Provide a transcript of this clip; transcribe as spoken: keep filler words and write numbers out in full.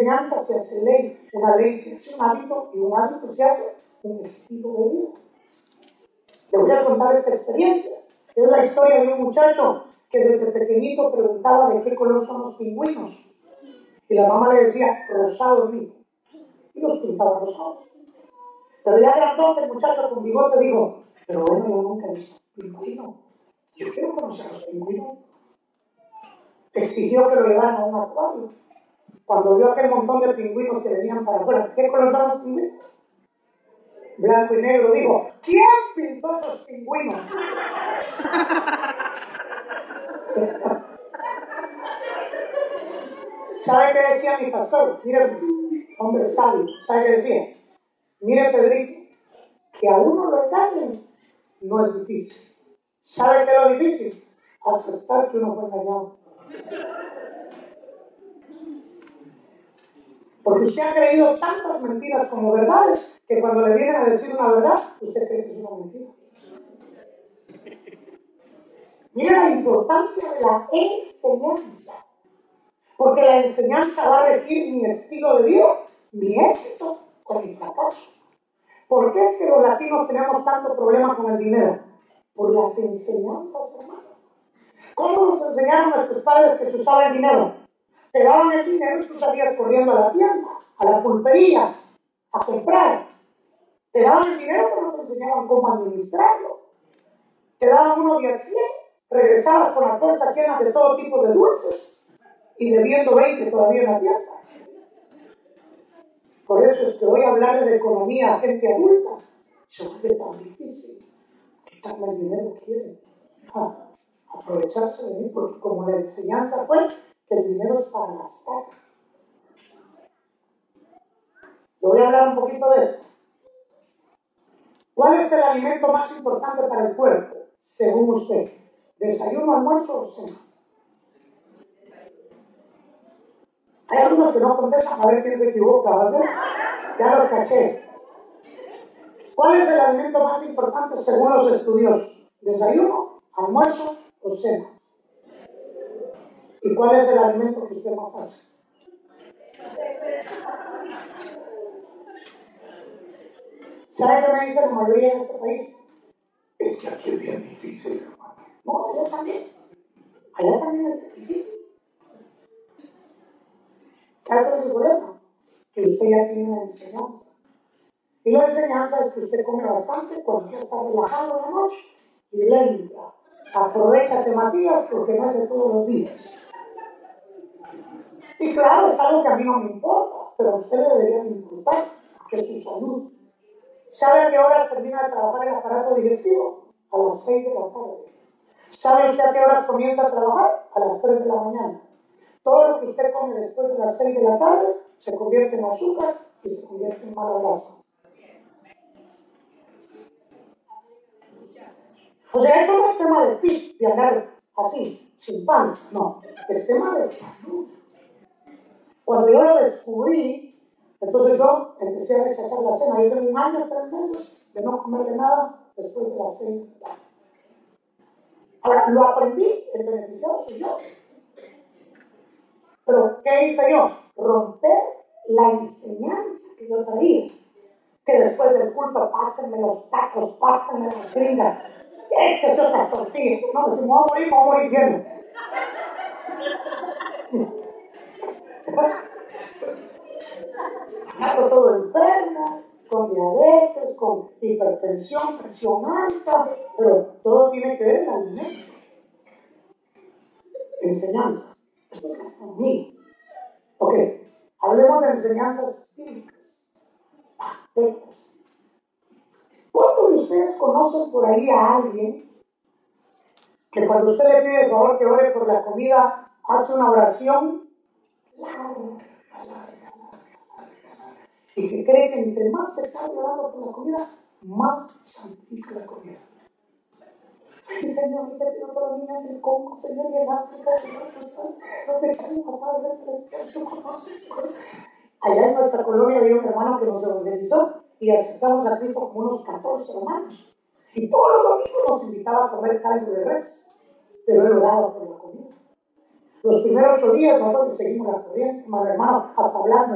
enseñanza se hace ley, una ley se hace un hábito y un hábito se hace un estilo de vida. Le voy a contar esta experiencia. Es la historia de un muchacho que desde pequeñito preguntaba de qué color son los pingüinos. Y la mamá le decía, rosado el hijo. Y los pintaba rosados. Pero ya grandote, el muchacho con bigote dijo, pero bueno, yo nunca he visto pingüino. Yo quiero conocer a los pingüinos. Exigió que lo llevaran a un acuario. Cuando vio aquel montón de pingüinos que venían para afuera, ¿qué color son los pingüinos? Blanco y negro. Dijo, ¿quién pintó esos pingüinos? ¿Sabe qué decía mi pastor? Mire, hombre sabio, ¿sabe qué decía? Mire, Pedrito, que a uno lo engañen no es difícil. ¿Sabe qué es lo difícil? Aceptar que uno fue engañado. Porque usted ha creído tantas mentiras como verdades que cuando le vienen a decir una verdad, usted cree que es una mentira. Mira la importancia de la enseñanza. Porque la enseñanza va a regir mi estilo de vida, mi éxito o mi fracaso. ¿Por qué es que los latinos tenemos tanto problema con el dinero? Por las enseñanzas, hermano. ¿Cómo nos enseñaron nuestros padres que se usaba el dinero? Te daban el dinero y tú salías corriendo a la tienda, a la pulpería, a comprar. Te daban el dinero pero no te enseñaban cómo administrarlo. Te daban uno de a cien, regresabas con las bolsas llenas de todo tipo de dulces y debiendo veinte todavía en la tienda. Por eso es que hoy hablarle de economía a gente adulta se vuelve tan difícil. Quitarle el dinero que quieren. Ah, aprovecharse de mí, porque como la enseñanza fue que el dinero es para gastar. Yo voy a hablar un poquito de esto. ¿Cuál es el alimento más importante para el cuerpo, según usted? ¿Desayuno, almuerzo o cena? Hay algunos que no contestan, a ver quién se equivoca, ¿verdad? Ya los caché. ¿Cuál es el alimento más importante según los estudiosos? ¿Desayuno, almuerzo o cena? ¿Y cuál es el alimento que usted más hace? ¿Sabe qué me dice la mayoría en este país? Es que aquí es bien difícil, hermano. No, allá también. Allá también es difícil. ¿Sabe cuál es el problema? Que usted ya tiene una enseñanza. Y la enseñanza es que usted come bastante cuando ya está relajado en la noche y lenta. Aprovechate, Matías, porque no es de todos los días. Y claro, es algo que a mí no me importa, pero a usted le debería importar, que es su salud. ¿Sabe a qué hora termina de trabajar el aparato digestivo? A las seis de la tarde. ¿Sabe usted a qué horas comienza a trabajar? A las tres de la mañana. Todo lo que usted come después de las seis de la tarde se convierte en azúcar y se convierte en mala grasa. O sea, esto no es tema de fit, de andar así, sin pan, no. Es tema de salud. Cuando yo lo descubrí, entonces yo empecé a rechazar la cena. Yo tengo un año, tres meses de no comer de nada después de las seis de la tarde. Ahora, lo aprendí, el beneficiado soy yo. Pero, ¿qué hice yo? Romper la enseñanza que yo traía. Que después del culto, pásenme los tacos, pásenme las gringas, échese otras tortillas. No, si me voy a morir, me voy a morir lleno. Ando todo enfermo, con diabetes, con hipertensión, presión alta, pero todo tiene que ver en el alimento. Enseñanza. Esto es gastronomía. Ok, hablemos de enseñanzas bíblicas. ¿Cuántos de ustedes conocen por ahí a alguien que cuando usted le pide el favor que ore por la comida, hace una oración larga, larga, larga, larga, y que cree que entre más se está orando por la comida, más santifica la comida? Ay, Señor, te pido por mí en el Congo, Señor, y en África, Señor, no te creo, Padre Celestial, tú conoces. Allá en nuestra colonia había un hermano que nos evangelizó y aceptamos a Cristo como unos catorce hermanos. Y todos los domingos nos invitaba a comer caldo de res, pero él oraba por la comida. Los primeros ocho días nosotros seguimos la corriente, hermano, hasta hablando.